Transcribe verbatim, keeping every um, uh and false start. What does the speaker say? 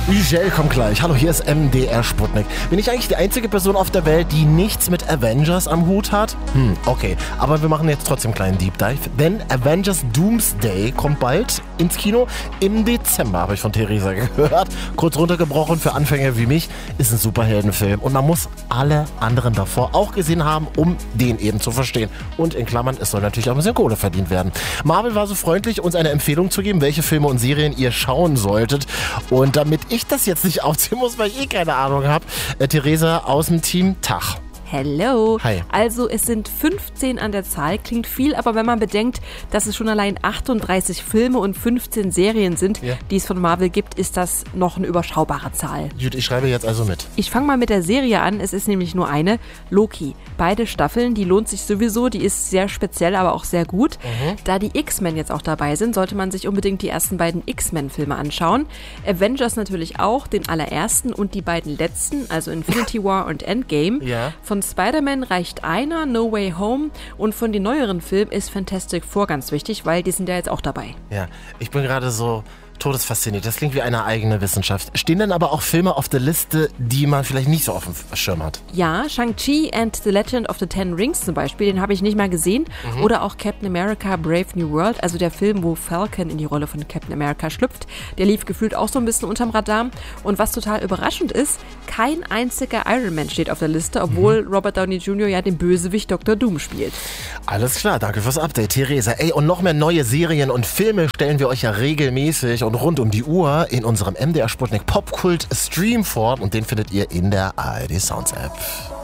Ugel kommt gleich. Hallo, hier ist M D R Sputnik. Bin ich eigentlich die einzige Person auf der Welt, die nichts mit Avengers am Hut hat? Hm, okay. Aber wir machen jetzt trotzdem einen kleinen Deep Dive. Denn Avengers Doomsday kommt bald ins Kino. Im Dezember, habe ich von Theresa gehört. Kurz runtergebrochen für Anfänger wie mich. Ist ein Superheldenfilm. Und man muss alle anderen davor auch gesehen haben, um den eben zu verstehen. Und in Klammern, es soll natürlich auch ein bisschen Kohle verdient werden. Marvel war so freundlich, uns eine Empfehlung zu geben, welche Filme und Serien ihr schauen solltet. Und damit ich das jetzt nicht aufziehen muss, weil ich eh keine Ahnung habe, äh, Theresa aus dem Team, Tag. Hello. Hi. Also es sind fünfzehn an der Zahl, klingt viel, aber wenn man bedenkt, dass es schon allein achtunddreißig Filme und fünfzehn Serien sind, Ja. die es von Marvel gibt, ist das noch eine überschaubare Zahl. Gut, ich schreibe jetzt also mit. Ich fange mal mit der Serie an, es ist nämlich nur eine, Loki. Beide Staffeln, die lohnt sich sowieso, die ist sehr speziell, aber auch sehr gut. Mhm. Da die X-Men jetzt auch dabei sind, sollte man sich unbedingt die ersten beiden X-Men-Filme anschauen. Avengers natürlich auch, den allerersten und die beiden letzten, also Infinity War und Endgame. Ja. Von Spider-Man reicht einer, No Way Home, und von den neueren Filmen ist Fantastic Four ganz wichtig, weil die sind ja jetzt auch dabei. Ja, ich bin gerade so todesfasziniert. Das klingt wie eine eigene Wissenschaft. Stehen denn aber auch Filme auf der Liste, die man vielleicht nicht so auf dem Schirm hat? Ja, Shang-Chi and the Legend of the Ten Rings zum Beispiel, den habe ich nicht mal gesehen. Mhm. Oder auch Captain America Brave New World, also der Film, wo Falcon in die Rolle von Captain America schlüpft. Der lief gefühlt auch so ein bisschen unterm Radar. Und was total überraschend ist, kein einziger Iron Man steht auf der Liste, obwohl mhm. Robert Downey Junior ja den Bösewicht Doktor Doom spielt. Alles klar, danke fürs Update, Theresa. Ey, und noch mehr neue Serien und Filme stellen wir euch ja regelmäßig und rund um die Uhr in unserem M D R Sputnik Popkult Stream vor. Und den findet ihr in der A R D Sounds App.